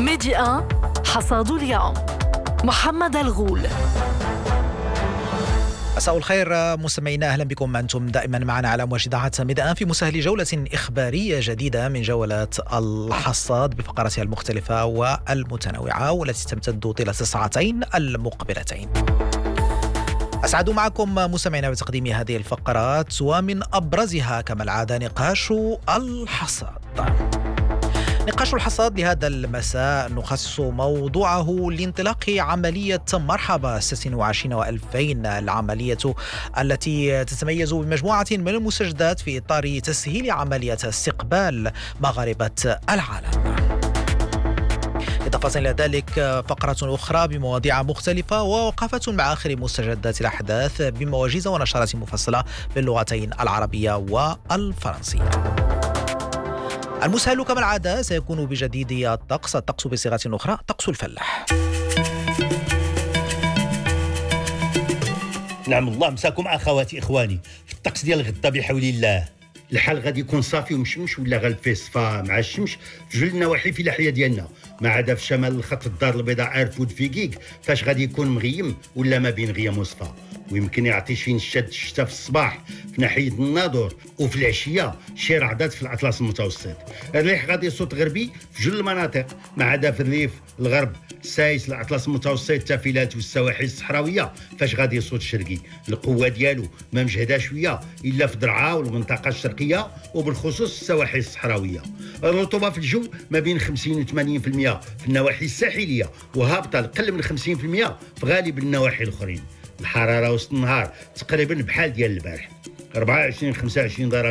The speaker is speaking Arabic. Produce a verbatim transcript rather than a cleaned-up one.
ميدي واحد حصاد اليوم محمد الغول. مساء الخير مستمعينا، اهلا بكم. انتم دائما معنا على موجة اذاعة ميدي واحد في مسهل جولة اخبارية جديدة من جولات الحصاد بفقراتها المختلفة والمتنوعة والتي تمتد طيلة الساعتين المقبلتين. أسعد معكم مستمعينا بتقديم هذه الفقرات، ومن أبرزها كما العادة نقاش الحصاد. نقاش الحصاد لهذا المساء نخصص موضوعه لانطلاق عملية مرحبا ستة وعشرين وألفين، العملية التي تتميز بمجموعة من المستجدات في إطار تسهيل عملية استقبال مغاربة العالم. إضافة إلى ذلك فقرة أخرى بمواضيع مختلفة ووقفة مع آخر مستجدات الأحداث بمواجز ونشرات مفصلة باللغتين العربية والفرنسية. المسهل كما العادة سيكون بجديد الطقس، الطقس بصيغة أخرى طقس الفلاح. نعم الله مساكم أخواتي إخواني. في الطقس ديال غدا بحول الله الحال غادي يكون صافي ومشمش ولا غالب فيه الصفا مع الشمس في جل النواحي في الاحياء ديالنا، ما عدا في شمال الخط الدار البيضاء ارفود في كيك فاش غادي يكون مغيم ولا ما بين غيم وصفا، ويمكن يعطي شي نشاد الشتاء في الصباح في ناحيه الناظور، وفي العشيه شي رعدات في الاطلس المتوسط. الريح غادي يصوت غربي في جل المناطق، ما عدا في الريف الغرب السايس الاطلس المتوسط التافلات والسواحل الصحراويه فاش غادي يصوت شرقي. القوه ديالو ما مجهده شويه الا في درعا والمنطقه الشرقيه وبالخصوص السواحل الصحراويه. الرطوبه في الجو ما بين خمسين و ثمانين بالمئة في النواحي الساحليه، وهابطه لقل من خمسين بالمئة في غالب النواحي الاخرين. الحراره وسط النهار تقريبا بحال ديال البارح، أربعة وعشرين خمسة وعشرين درجه